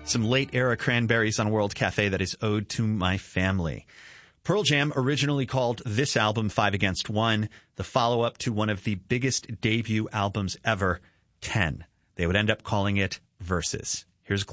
Some late-era Cranberries on World Cafe that is Ode to My Family. Pearl Jam originally called this album 5 Against 1, the follow-up to one of the biggest debut albums ever, 10. They would end up calling it Versus.